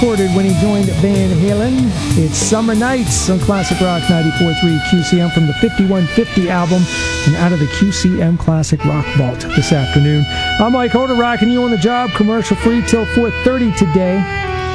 recorded when he joined Van Halen. It's Summer Nights on Classic Rock 94.3 QCM from the 5150 album and out of the QCM Classic Rock Vault this afternoon. I'm Mike Holder, rocking you on the job, commercial free till 4:30 today.